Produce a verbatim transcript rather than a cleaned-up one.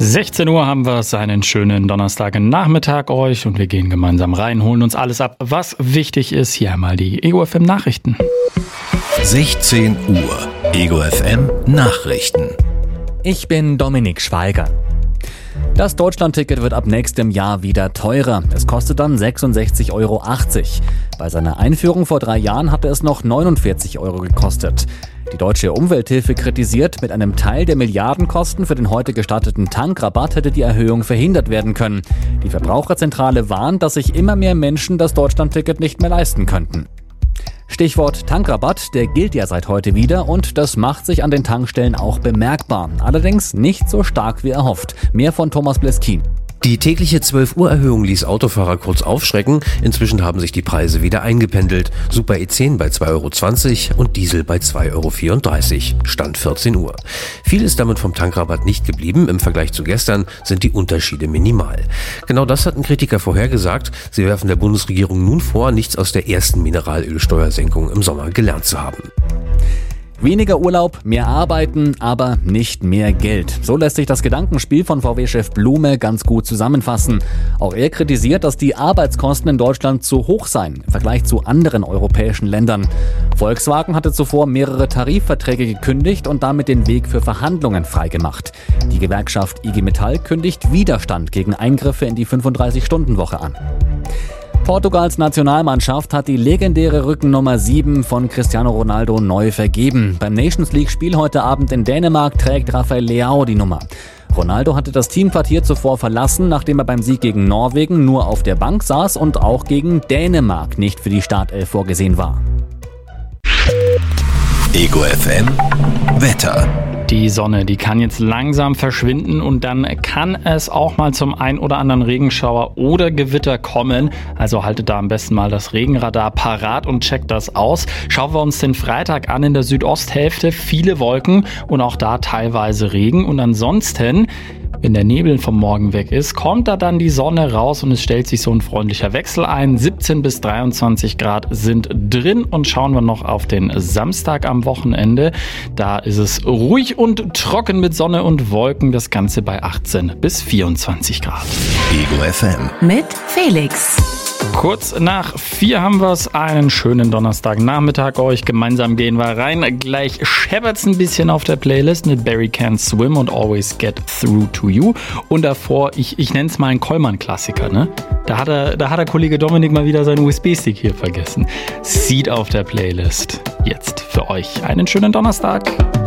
sechzehn Uhr haben wir es, einen schönen Donnerstagnachmittag euch und wir gehen gemeinsam rein, holen uns alles ab, was wichtig ist. Hier einmal die Ego F M Nachrichten. sechzehn Uhr, Ego F M Nachrichten. Ich bin Dominik Schweiger. Das Deutschlandticket wird ab nächstem Jahr wieder teurer. Es kostet dann sechsundsechzig Euro achtzig. Bei seiner Einführung vor drei Jahren hatte es noch neunundvierzig Euro gekostet. Die Deutsche Umwelthilfe kritisiert, mit einem Teil der Milliardenkosten für den heute gestarteten Tankrabatt hätte die Erhöhung verhindert werden können. Die Verbraucherzentrale warnt, dass sich immer mehr Menschen das Deutschlandticket nicht mehr leisten könnten. Stichwort Tankrabatt, der gilt ja seit heute wieder und das macht sich an den Tankstellen auch bemerkbar. Allerdings nicht so stark wie erhofft. Mehr von Thomas Bleskin. Die tägliche zwölf Uhr Erhöhung ließ Autofahrer kurz aufschrecken. Inzwischen haben sich die Preise wieder eingependelt. Super E zehn bei zwei Euro zwanzig und Diesel bei zwei Euro vierunddreißig. Stand vierzehn Uhr. Viel ist damit vom Tankrabatt nicht geblieben. Im Vergleich zu gestern sind die Unterschiede minimal. Genau das hatten Kritiker vorhergesagt. Sie werfen der Bundesregierung nun vor, nichts aus der ersten Mineralölsteuersenkung im Sommer gelernt zu haben. Weniger Urlaub, mehr arbeiten, aber nicht mehr Geld. So lässt sich das Gedankenspiel von V W-Chef Blume ganz gut zusammenfassen. Auch er kritisiert, dass die Arbeitskosten in Deutschland zu hoch seien im Vergleich zu anderen europäischen Ländern. Volkswagen hatte zuvor mehrere Tarifverträge gekündigt und damit den Weg für Verhandlungen freigemacht. Die Gewerkschaft I G Metall kündigt Widerstand gegen Eingriffe in die fünfunddreißig-Stunden-Woche an. Portugals Nationalmannschaft hat die legendäre Rückennummer sieben von Cristiano Ronaldo neu vergeben. Beim Nations League-Spiel heute Abend in Dänemark trägt Rafael Leao die Nummer. Ronaldo hatte das Teamquartier zuvor verlassen, nachdem er beim Sieg gegen Norwegen nur auf der Bank saß und auch gegen Dänemark nicht für die Startelf vorgesehen war. Ego F M Wetter. Die Sonne, die kann jetzt langsam verschwinden und dann kann es auch mal zum ein oder anderen Regenschauer oder Gewitter kommen. Also haltet da am besten mal das Regenradar parat und checkt das aus. Schauen wir uns den Freitag an, in der Südosthälfte viele Wolken und auch da teilweise Regen. Und ansonsten, wenn der Nebel vom Morgen weg ist, kommt da dann die Sonne raus und es stellt sich so ein freundlicher Wechsel ein. siebzehn bis dreiundzwanzig Grad sind drin und schauen wir noch auf den Samstag am Wochenende. Da ist es ruhig und trocken mit Sonne und Wolken. Das Ganze bei achtzehn bis vierundzwanzig Grad. Ego F M mit Felix. Kurz nach vier haben wir es. Einen schönen Donnerstagnachmittag euch. Gemeinsam gehen wir rein. Gleich scheppert's ein bisschen auf der Playlist mit Barry Can't Swim und Always Get Through to You. Und davor, ich, ich nenne es mal einen Kollmann-Klassiker, ne? Da hat, er, da hat der Kollege Dominik mal wieder seinen U S B-Stick hier vergessen. Sieht auf der Playlist. Jetzt für euch einen schönen Donnerstag.